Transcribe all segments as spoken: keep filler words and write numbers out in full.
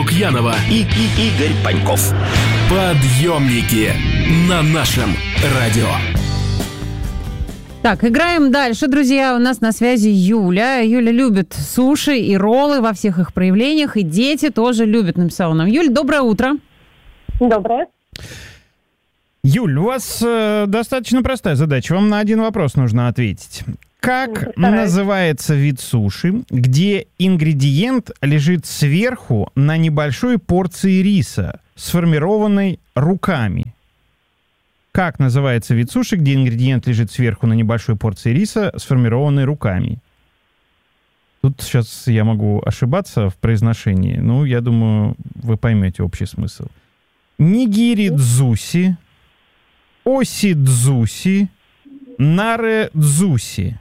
Лукьянова и, и Игорь Паньков. Подъемники на нашем радио. Так, играем дальше, друзья. У нас на связи Юля. Юля любит суши и роллы во всех их проявлениях, и дети тоже любят, написала нам. Юль, доброе утро. Доброе. Юль, у вас э, достаточно простая задача. Вам на один вопрос нужно ответить. Как Стараюсь. называется вид суши, где ингредиент лежит сверху на небольшой порции риса, сформированной руками? Как называется вид суши, где ингредиент лежит сверху на небольшой порции риса, сформированной руками? Тут сейчас я могу ошибаться в произношении, но я думаю, вы поймете общий смысл. Нигири-дзуси, оси-дзуси, наре-дзуси.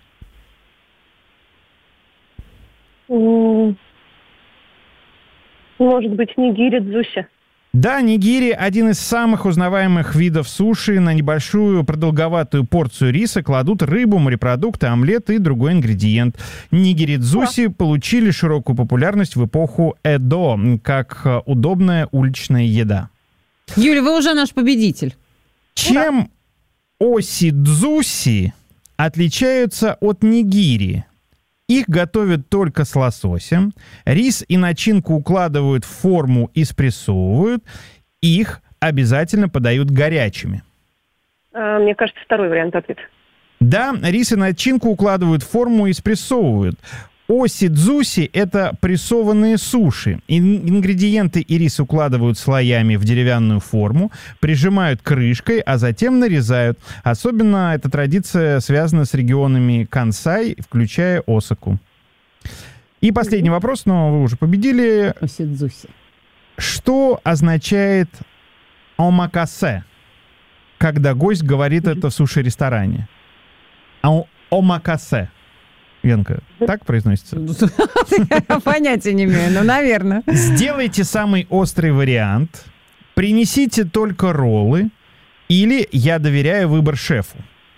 Может быть, нигири-дзуси. Да, нигири – один из самых узнаваемых видов суши. На небольшую продолговатую порцию риса кладут рыбу, морепродукты, омлет и другой ингредиент. Нигири-дзуси да. получили широкую популярность в эпоху Эдо, как удобная уличная еда. Юля, вы уже наш победитель. Чем да. оси-дзуси отличаются от нигири? Их готовят только с лососем. Рис и начинку укладывают в форму и спрессовывают. Их обязательно подают горячими. А, мне кажется, второй вариант ответа. Да, рис и начинку укладывают в форму и спрессовывают. Оси-дзуси – это прессованные суши. Ингредиенты и рис укладывают слоями в деревянную форму, прижимают крышкой, а затем нарезают. Особенно эта традиция связана с регионами Кансай, включая Осаку. И последний вопрос, но вы уже победили. Оси-дзуси. Что означает омакасе, когда гость говорит это в суши-ресторане? О- омакасе. Янка, так произносится? Я понятия не имею, но, наверное. Сделайте самый острый вариант. Принесите только роллы. Или я доверяю выбор шефу.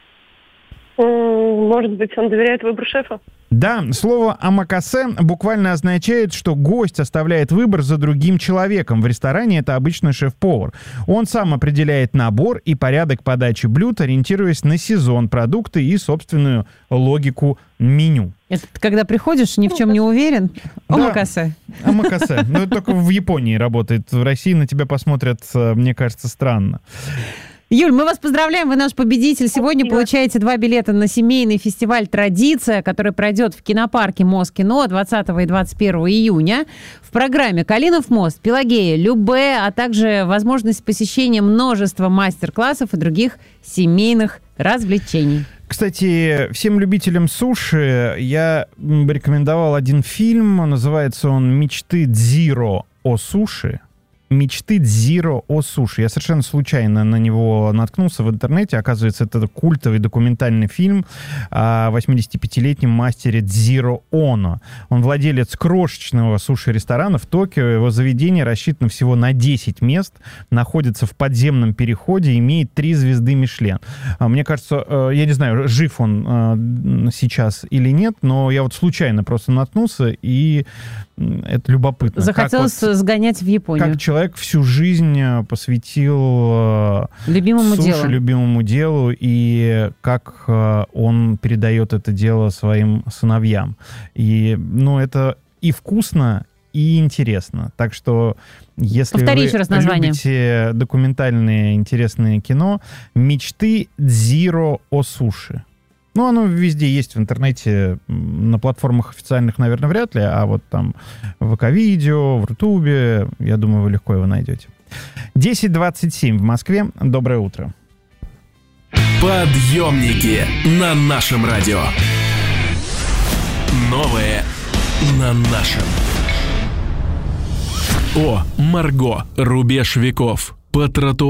Может быть, он доверяет выбору шефа? Да, слово «омакасе» буквально означает, что гость оставляет выбор за другим человеком. В ресторане это обычно шеф-повар. Он сам определяет набор и порядок подачи блюд, ориентируясь на сезон, продукты и собственную логику меню. Это ты когда приходишь, ни в чем не уверен? Омакасе. Да, омакасе. Но это только в Японии работает. В России на тебя посмотрят, мне кажется, странно. Юль, мы вас поздравляем, вы наш победитель. Сегодня Спасибо. получаете два билета на семейный фестиваль «Традиция», который пройдет в кинопарке Москино двадцатого и двадцать первого июня. В программе «Калинов мост», «Пелагея», «Любэ», а также возможность посещения множества мастер-классов и других семейных развлечений. Кстати, всем любителям суши я бы рекомендовал один фильм. Называется он «Мечты Дзиро о суши». «Мечты Дзиро о суши». Я совершенно случайно на него наткнулся в интернете. Оказывается, это культовый документальный фильм о восьмидесятипятилетнем мастере Дзиро Оно. Он владелец крошечного суши-ресторана в Токио. Его заведение рассчитано всего на десять мест, находится в подземном переходе, имеет три звезды Мишлен. Мне кажется, я не знаю, жив он сейчас или нет, но я вот случайно просто наткнулся, и это любопытно. Захотелось вот, сгонять в Японию. Как человек всю жизнь посвятил любимому суши, делу. любимому делу, и как он передает это дело своим сыновьям. И, ну, это и вкусно, и интересно. Так что, если Повтори вы еще раз название. любите документальное интересное кино, «Мечты Дзиро о суши». Ну, оно везде есть в интернете, на платформах официальных, наверное, вряд ли, а вот там в ВК-видео, в Рутубе, я думаю, вы легко его найдете. десять двадцать семь в Москве. Доброе утро. Подъемники на нашем радио. Новое на нашем. О, Марго, рубеж веков. По тротуару.